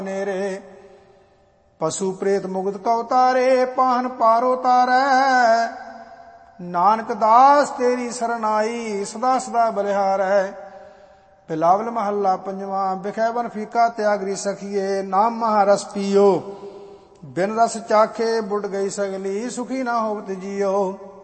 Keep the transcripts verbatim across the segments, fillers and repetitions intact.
नेरे। पशु प्रेत मुग्ध का उतारे, पाहन पारो तारै। नानक दास तेरी सरनाई, सदा सदा बलिहारै। बिलावल महला पंजवा। बिखै बन फीका त्यागरी सखिए, नाम महारस पियो। बिन रस चाखे बुढ़ गई सगली, सुखी ना होवत जियो।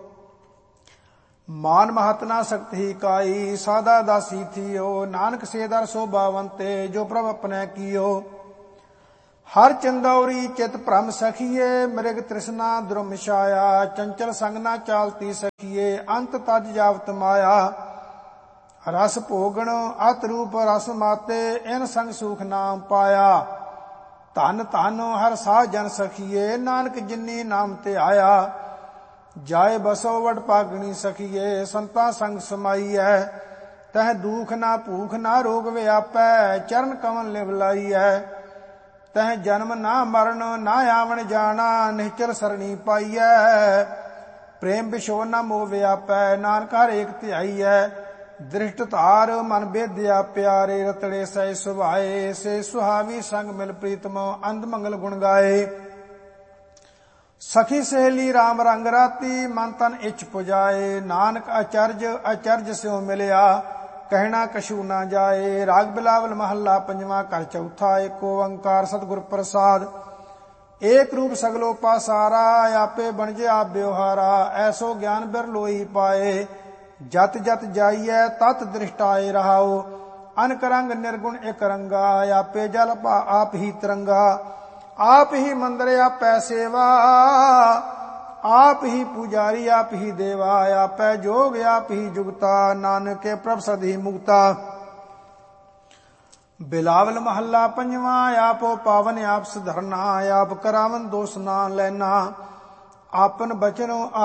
मान महत ना सकत ही काई, सादा दासी थियो। नानक से दर शोभावंते, जो प्रभ अपने कियो। हर चंदौरी चित भ्रम सखिए, मृग तृष्णा द्रुम छाया। चंचल संग ना चालती सखिए, अंत तज जावत माया। रस भोगण अत रूप रस माते, इन संग सुख नाम पाया। धन धन हर साह जन सखिए, नानक जिन्नी नाम ते आया। जाए बसो वड पागणी सखिए, संता संग समाईऐ। तह दुख ना भूख ना रोग व्यापै, चरण कमल लिवलाईऐ। तह जन्म ना मरण ना आवन जाना, निश्चल सरणी पाईऐ। प्रेम विछोह ना मोह व्यापै, नानक हर एक ध्याईऐ। दृष्ट धार मन बेद्या प्यारे, रतड़े सह सुभाए। से सुहावी संग मिल प्रीतम, अंध मंगल गुण गाए। सखी सहेली राम रंग राती, मन तन इच पुजाए। नानक अचरज अचरज स्यों मिलिया, कहना कछू ना जाए। राग बिलावल महला पंजवा। कर चौथा। एक ओंकार सतगुर प्रसाद। एक रूप सगलो पासारा, आपे बनजे आप ब्योहारा। ऐसो ज्ञान बिरलोई पाए, जत जत जाइए तत दृष्टाए रहाओ। अनक रंग निर्गुण एक रंगा, आपे जल आप ही तरंगा। आप ही मंदिर आपै सेवा, आप ही पुजारी आप ही देवा। आपै जोग आप ही जुगता, नानक के प्रभ सद ही मुक्ता। बिलावल महला पंजवा। आपो पावन आप सुधरना, आप करावन दोष ना लेना। आपन बचनो